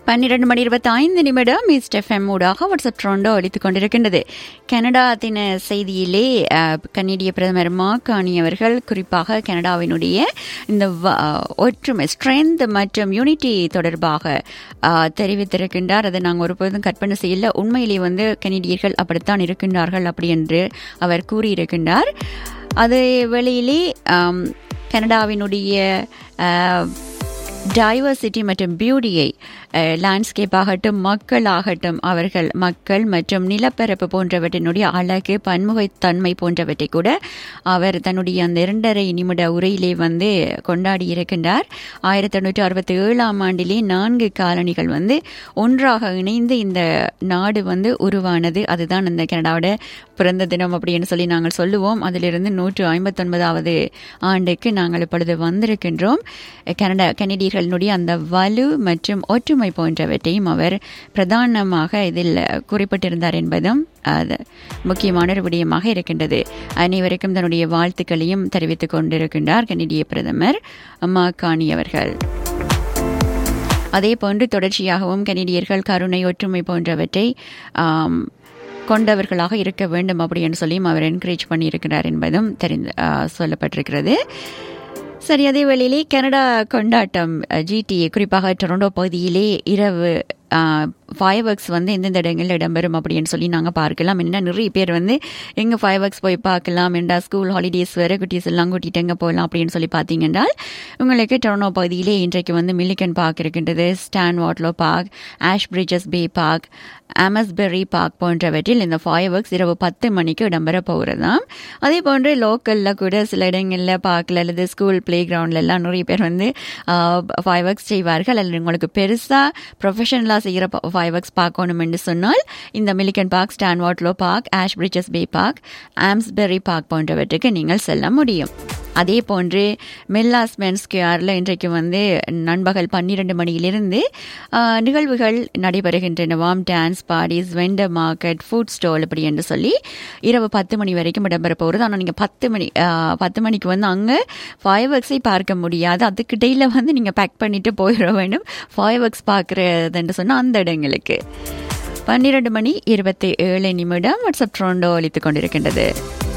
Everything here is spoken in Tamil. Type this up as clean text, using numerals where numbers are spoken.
12:25 ஈஸ்ட் எஃப்எம் ஊடாக வாட்ஸ்அப் ட்ரோண்டோ அளித்துக் கொண்டிருக்கின்றது. கனடா தின செய்தியிலே கனேடிய பிரதமர் மார்க் கார்னி அவர்கள் குறிப்பாக கனடாவினுடைய இந்த ஒற்றுமை ஸ்ட்ரென்த் மற்றும் யூனிட்டி தொடர்பாக தெரிவித்திருக்கின்றார். அதை நாங்கள் ஒருபோதும் கற்பனை செய்யல. உண்மையிலே கனேடியர்கள் அப்படித்தான் இருக்கின்றார்கள் அப்படி என்று அவர் கூறியிருக்கின்றார். அதே வேளையிலே கனடாவினுடைய டைவர்சிட்டி மற்றும் பியூட்டியை லேண்ட்ஸ்கேப் ஆகட்டும் மக்கள் மற்றும் நிலப்பரப்பு போன்றவற்றினுடைய அழகு பன்முகத்தன்மை போன்றவற்றை கூட அவர் தன்னுடைய அந்த 2.5 நிமிட உரையிலே கொண்டாடி இருக்கின்றார். 1867 ஆண்டிலே 4 காலனிகள் ஒன்றாக இணைந்து இந்த நாடு உருவானது. அதுதான் அந்த கனடாவோட பிறந்த தினம் அப்படின்னு சொல்லி நாங்கள் சொல்லுவோம். அதிலிருந்து 159வது ஆண்டுக்கு நாங்கள் இப்பொழுது வந்திருக்கின்றோம். கனடியர்களுடைய அந்த வலு மற்றும் ஒற்றுமை போன்றவற்றையும் அவர் பிரதானமாக இதில் குறிப்பிட்டிருந்தார் என்பதும் அது முக்கியமான ஒரு விடயமாக இருக்கின்றது. அனைவருக்கும் தன்னுடைய வாழ்த்துக்களையும் தெரிவித்துக் கொண்டிருக்கின்றார் கனடிய பிரதமர் மார்க் கார்னி அவர்கள். அதே போன்று தொடர்ச்சியாகவும் கனடியர்கள் கருணை ஒற்றுமை போன்றவற்றை கொண்டவர்களாக இருக்க வேண்டும் அப்படின்னு சொல்லியும் அவர் என்கரேஜ் பண்ணியிருக்கிறார் என்பதும் சொல்லப்பட்டிருக்கிறது. சரி, அதே வேளையிலே கனடா கொண்டாட்டம் ஜிடிஏ குறிப்பாக டொரண்டோ பகுதியிலே இரவு ஃபயர் ஒர்க்ஸ் எந்தெந்த இடங்களில் இடம்பெறும் அப்படின்னு சொல்லி நாங்கள் பார்க்கலாம். என்ன நிறைய பேர் எங்கே ஃபயர் ஒர்க்ஸ் போய் பார்க்கலாம் என்றா ஸ்கூல் ஹாலிடேஸ் வேறு குட்டீஸ் எல்லாம் கூட்டிகிட்டு எங்கே போகலாம் அப்படின்னு சொல்லி பார்த்தீங்கன்னா உங்களுக்கு டொரண்டோ பகுதியிலே இன்றைக்கு மில்லிகன் பார்க் இருக்கின்றது, ஸ்டான் வாட்லோ பார்க், ஆஷ் பிரிட்ஜஸ் பே பார்க், ஆமஸ்பெரி பார்க் போன்றவற்றில் இந்த ஃபயர் ஒர்க்ஸ் இரவு 10 மணிக்கு இடம்பெற போகிறதாம். அதே போன்று லோக்கலில் கூட சில இடங்களில் பார்க்கல அல்லது ஸ்கூல் பிளே கிரவுண்ட்லாம் நிறைய பேர் ஃபயர் ஒர்க்ஸ் செய்வார்கள். அல்லது உங்களுக்கு பெருசாக ப்ரொஃபஷனலாக செய்கிற ஃபயர் ஒர்க்ஸ் பார்க்கணும் என்று சொன்னால் இந்த மில்லிகன் பார்க், ஸ்டான் வாட்லோ பார்க், ஆஷ் பிரிட்ஜஸ் பே பார்க், ஆம்ஸ்பெரி பார்க் போன்றவற்றுக்கு நீங்கள் செல்ல முடியும். அதே போன்று மெல்லாஸ்மென் ஸ்கொயரில் இன்றைக்கு நண்பகல் 12 மணியிலிருந்து நிகழ்வுகள் நடைபெறுகின்றனவாம். Dance parties, vendor market, food stall இப்படி என்று சொல்லி இரவு 10 மணி வரைக்கும் இடம்பெற போகிறது. ஆனால் நீங்கள் 10 மணிக்கு அங்கே ஃபயர் ஒர்க்ஸை பார்க்க முடியாது. அதுக்கு டெய்லியில் நீங்கள் பேக் பண்ணிட்டு போயிட வேண்டும். ஃபயர் ஒர்க்ஸ் பார்க்குறதுன்னு சொன்னால் அந்த இடங்களுக்கு 12:27 வாட்ஸ்அப் ட்ரோண்டோ அளித்துக் கொண்டிருக்கின்றது.